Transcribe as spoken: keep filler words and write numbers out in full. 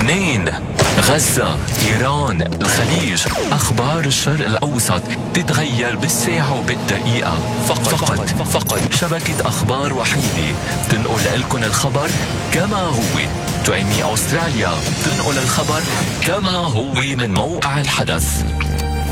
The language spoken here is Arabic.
لبنان، غزة، إيران، الخليج. أخبار الشرق الأوسط تتغير بالساعة وبالدقيقة. فقط فقط, فقط شبكة أخبار وحيدة تنقل لكم الخبر كما هو. تايمي أستراليا تنقل الخبر كما هو من موقع الحدث.